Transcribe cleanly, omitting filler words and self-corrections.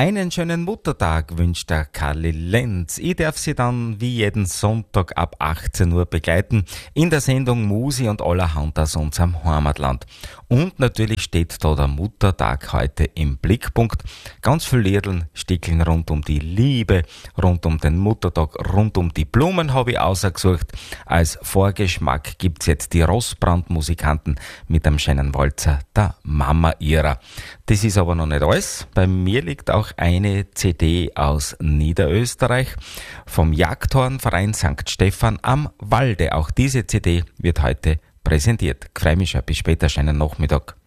Einen schönen Muttertag wünscht der Karli Lenz. Ich darf Sie dann wie jeden Sonntag ab 18 Uhr begleiten in der Sendung Musi und allerhand aus unserem Heimatland. Und natürlich steht da der Muttertag heute im Blickpunkt. Ganz viel Liedern, Stickeln rund um die Liebe, rund um den Muttertag, rund um die Blumen habe ich ausgesucht. Als Vorgeschmack gibt's jetzt die Rossbrand-Musikanten mit einem schönen Walzer, der Mama ihrer. Das ist aber noch nicht alles. Bei mir liegt auch eine CD aus Niederösterreich vom Jagdhornverein St. Stephan am Walde. Auch diese CD wird heute präsentiert. Ich freue mich schon. Bis später, schönen Nachmittag.